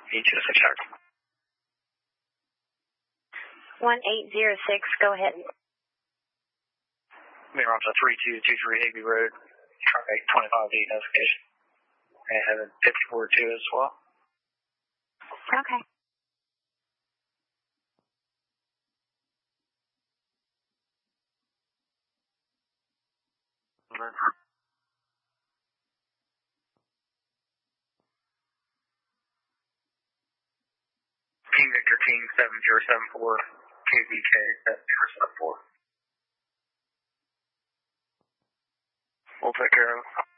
ETS check. 1806, go ahead. Main Roger 3223 Higby Road, traffic 25D notification. And having 54-2 as well. Okay. King Victor King 7074 KVK 7074. We'll take care of it.